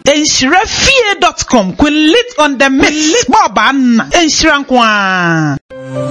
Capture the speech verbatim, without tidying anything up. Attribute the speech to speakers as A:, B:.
A: enhyira fie dot com. Lit on the mix. Baba na enhyira nkwa.